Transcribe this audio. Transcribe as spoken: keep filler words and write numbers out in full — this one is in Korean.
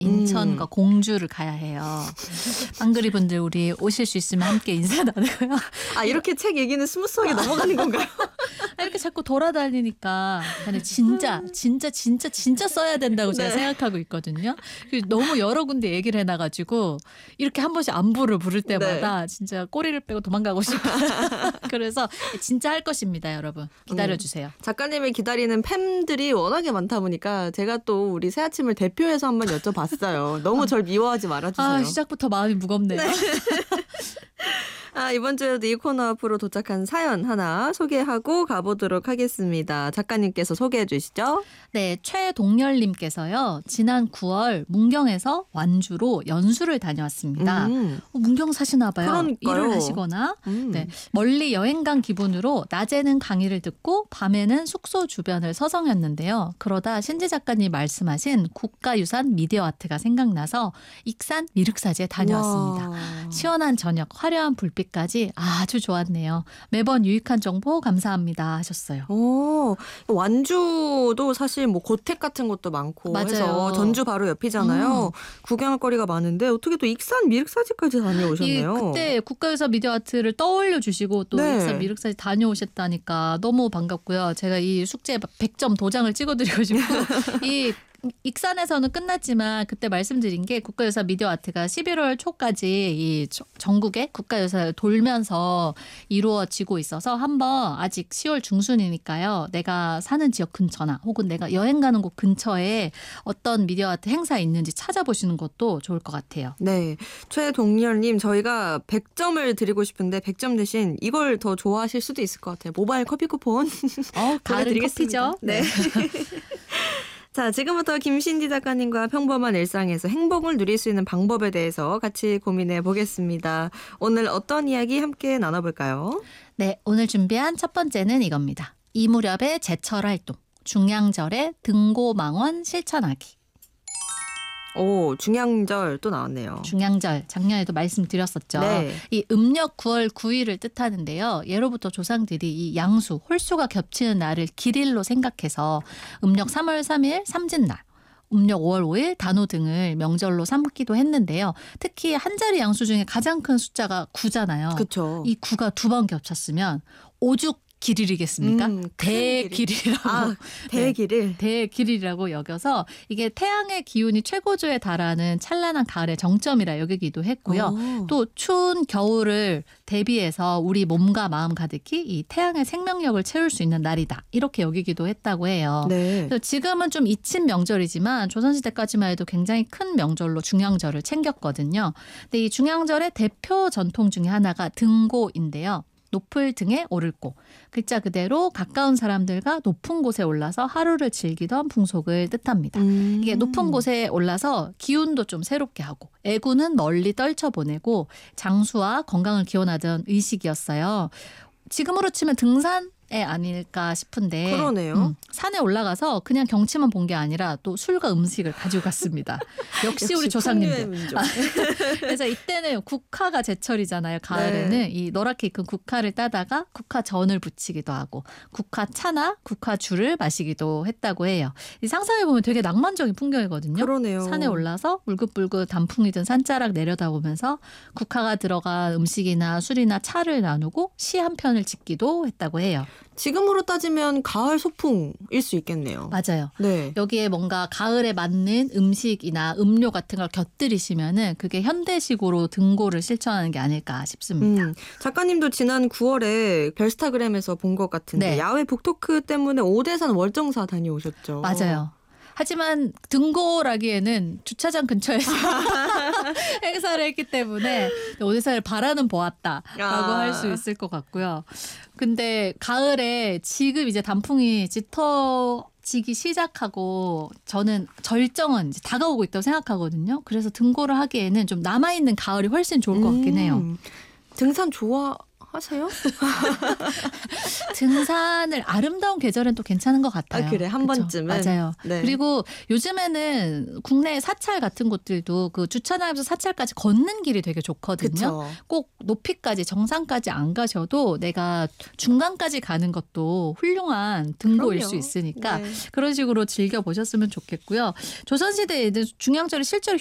인천과 음. 공주를 가야 해요. 빵그리 분들 우리 오실 수 있으면 함께 인사 나누고요. 아 이렇게 책 얘기는 스무스하게 넘어가는 건가요? 이렇게 자꾸 돌아다니니까 근데 진짜 진짜 진짜 진짜 써야 된다고 제가 네. 생각하고 있거든요. 너무 여러 군데 얘기를 해놔가지고 이렇게 한 번씩 안부를 부를 때마다 네. 진짜 꼬리를 빼고 도망가고 싶어요. 그래서 진짜 할 것입니다, 여러분. 기다려주세요. 음. 작가님을 기다리는 팬들이 워낙에 많다 보니까 제가 또 우리 새아침을 대표해서 한번 여쭤봤어요. 너무 절 미워하지 말아주세요. 아, 시작부터 마음이 무겁네요. 네. 아, 이번 주에도 이 코너 앞으로 도착한 사연 하나 소개하고 가보도록 하겠습니다. 작가님께서 소개해 주시죠. 네, 최동열님께서요. 지난 구월 문경에서 완주로 연수를 다녀왔습니다. 음. 어, 문경 사시나 봐요. 그러니까요. 일을 하시거나. 음. 네, 멀리 여행 간 기분으로 낮에는 강의를 듣고 밤에는 숙소 주변을 서성였는데요. 그러다 신지 작가님 말씀하신 국가유산 미디어 아트가 생각나서 익산 미륵사지에 다녀왔습니다. 와. 시원한 저녁, 화려한 불빛까지 아주 좋았네요. 매번 유익한 정보 감사합니다 하셨어요. 오, 완주도 사실 뭐 고택 같은 것도 많고 맞아요. 해서 전주 바로 옆이잖아요. 음. 구경할 거리가 많은데 어떻게 또 익산 미륵사지까지 다녀오셨네요. 이 그때 국가유산 미디어 아트를 떠올려 주시고 또 네. 익산 미륵사지 다녀오셨다니까 너무 반갑고요. 제가 이 숙제 백 점 도장을 찍어드리고 싶고 이 익산에서는 끝났지만 그때 말씀드린 게 국가유산 미디어 아트가 십일월 초까지 이 전국의 국가유산을 돌면서 이루어지고 있어서 한번 아직 시월 중순이니까요. 내가 사는 지역 근처나 혹은 내가 여행 가는 곳 근처에 어떤 미디어 아트 행사 있는지 찾아보시는 것도 좋을 것 같아요. 네, 최동열님 저희가 백 점을 드리고 싶은데 백 점 대신 이걸 더 좋아하실 수도 있을 것 같아요. 모바일 커피 쿠폰 어, 가을은 커피죠. 네. 자, 지금부터 김신지 작가님과 평범한 일상에서 행복을 누릴 수 있는 방법에 대해서 같이 고민해 보겠습니다. 오늘 어떤 이야기 함께 나눠볼까요? 네, 오늘 준비한 첫 번째는 이겁니다. 이 무렵의 제철 활동, 중양절의 등고망원 실천하기. 오, 중양절 또 나왔네요. 중양절, 작년에도 말씀드렸었죠. 네. 이 음력 구월 구일을 뜻하는데요. 예로부터 조상들이 이 양수, 홀수가 겹치는 날을 길일로 생각해서 음력 삼월 삼일 삼진날, 음력 오월 오일 단오 등을 명절로 삼기도 했는데요. 특히 한 자리 양수 중에 가장 큰 숫자가 구잖아요. 그렇죠. 이 구가 두 번 겹쳤으면 오죽 길일이겠습니까? 음, 큰 대길이라고. 아, 대길을. 네, 대길이라고 여겨서 이게 태양의 기운이 최고조에 달하는 찬란한 가을의 정점이라 여기기도 했고요. 오. 또 추운 겨울을 대비해서 우리 몸과 마음 가득히 이 태양의 생명력을 채울 수 있는 날이다. 이렇게 여기기도 했다고 해요. 네. 그래서 지금은 좀 잊힌 명절이지만 조선시대까지만 해도 굉장히 큰 명절로 중양절을 챙겼거든요. 근데 이 중양절의 대표 전통 중에 하나가 등고인데요. 높을 등에 오를 고, 글자 그대로 가까운 사람들과 높은 곳에 올라서 하루를 즐기던 풍속을 뜻합니다. 음. 이게 높은 곳에 올라서 기운도 좀 새롭게 하고 애구는 멀리 떨쳐보내고 장수와 건강을 기원하던 의식이었어요. 지금으로 치면 등산에 아닐까 싶은데 그러네요. 음, 산에 올라가서 그냥 경치만 본 게 아니라 또 술과 음식을 가지고 갔습니다. 역시, 우리 조상님들. 민족. 그래서 이때는 국화가 제철이잖아요. 가을에는 네. 이 노랗게 익은 국화를 따다가 국화전을 부치기도 하고 국화차나 국화주를 마시기도 했다고 해요. 이 상상해보면 되게 낭만적인 풍경이거든요. 그러네요. 산에 올라서 울긋불긋 단풍이 든 산자락 내려다보면서 국화가 들어간 음식이나 술이나 차를 나누고 시 한 편을 짓기도 했다고 해요. 지금으로 따지면 가을 소풍일 수 있겠네요. 맞아요. 네. 여기에 뭔가 가을에 맞는 음식이나 음료 같은 걸 곁들이시면은 그게 현대식으로 등고를 실천하는 게 아닐까 싶습니다. 음, 작가님도 지난 구월에 별스타그램에서 본 것 같은데 네. 야외 북토크 때문에 오대산 월정사 다녀오셨죠. 맞아요. 하지만 등고라기에는 주차장 근처에서 행사를 했기 때문에 오대산을 바라는 보았다라고 아. 할 수 있을 것 같고요. 근데 가을에 지금 이제 단풍이 짙어지기 시작하고 저는 절정은 이제 다가오고 있다고 생각하거든요. 그래서 등고를 하기에는 좀 남아있는 가을이 훨씬 좋을 것 같긴 해요. 음, 등산 좋아 하세요? 등산을 아름다운 계절은 또 괜찮은 것 같아요. 아, 그래, 한 그쵸? 번쯤은? 맞아요. 네. 그리고 요즘에는 국내 사찰 같은 곳들도 그 주차장에서 사찰까지 걷는 길이 되게 좋거든요. 그쵸. 꼭 높이까지 정상까지 안 가셔도 내가 중간까지 가는 것도 훌륭한 등보일 그럼요. 수 있으니까 네. 그런 식으로 즐겨 보셨으면 좋겠고요. 조선시대에는 중앙절이 실제로